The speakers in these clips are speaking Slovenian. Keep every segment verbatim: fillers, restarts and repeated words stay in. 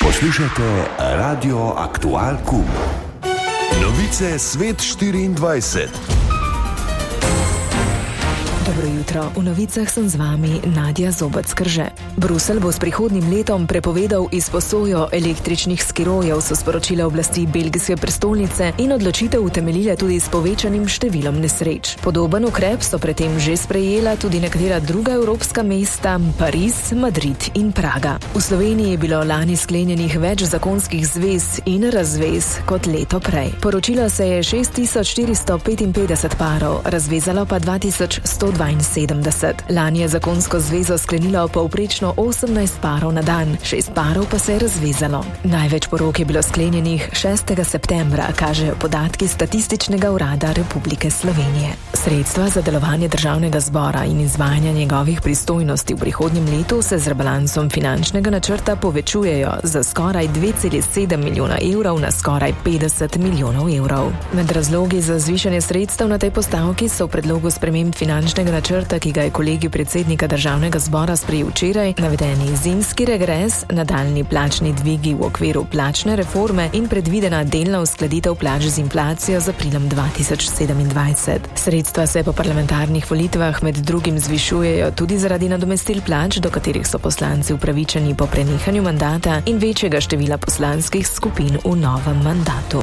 Poslušajte Radio Aktual Kum. Novice Svet štiriindvajset. Dobro jutro, v novicah sem z vami Nadja Zobec-Krže. Bruselj bo s prihodnjim letom prepovedal izposojo električnih skirojev, so sporočile oblasti belgijske prestolnice in odločitev utemeljile tudi s povečanim številom nesreč. Podoben ukrep so predtem že sprejela tudi nekatera druga evropska mesta, Pariz, Madrid in Praga. V Sloveniji je bilo lani sklenjenih več zakonskih zvez in razvez kot leto prej. Poročilo se je šest tisoč štiristo petinpetdeset parov, razvezalo pa dva tisoč sto dvainsedemdeset. Lani je zakonsko zvezo sklenilo povprečno osemnajst parov na dan, šest parov pa se je razvezalo. Največ porok je bilo sklenjenih šestega septembra, kažejo podatki Statističnega urada Republike Slovenije. Sredstva za delovanje državnega zbora in izvajanje njegovih pristojnosti v prihodnjem letu se z rebalansom finančnega načrta povečujejo za skoraj dve celi sedem milijona evrov na skoraj petdeset milijonov evrov. Med razlogi za zvišanje sredstev na tej postavki so v predlogu sprememb finančnega načrta, ki ga je kolegij predsednika državnega zbora sprejel včeraj, navedeni zimski regres, nadaljnji plačni dvigi v okviru plačne reforme in predvidena delna uskladitev plač z inflacijo z aprilom dva tisoč sedemindvajset. Sredstva se po parlamentarnih volitvah med drugim zvišujejo tudi zaradi nadomestil plač, do katerih so poslanci upravičeni po prenehanju mandata in večjega števila poslanskih skupin v novem mandatu.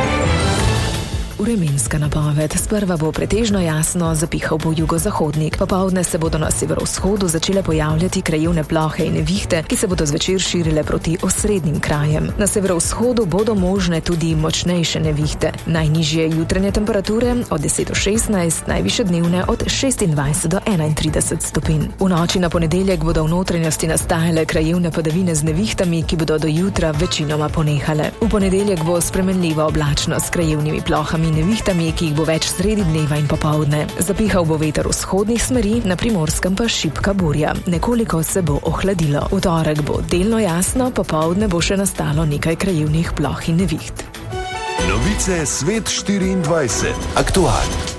Vremenska napoved. Sprva bo pretežno jasno, zapihal bo jugozahodnik. Popoldne se bodo na severovzhodu začele pojavljati krajevne plohe in nevihte, ki se bodo zvečer širile proti osrednjim krajem. Na severovzhodu bodo možne tudi močnejše nevihte. Najnižje jutranje temperature od deset do šestnajst, najvišje dnevne od šestindvajset do enaintrideset stopinj. V noči na ponedeljek bodo v notranjosti nastajale krajevne padavine z nevihtami, ki bodo do jutra večinoma ponehale. V ponedeljek bo spremenljiva oblačnost s krajevnimi plohami in nevihtami, ki jih bo več sredi dneva in popoldne. Zapihal bo veter vzhodnih smeri, na Primorskem pa šibka burja. Nekoliko se bo ohladilo. V torek bo delno jasno, popoldne bo še nastalo nekaj krajevnih ploh in neviht. Novice Svet štiriindvajset. Aktual.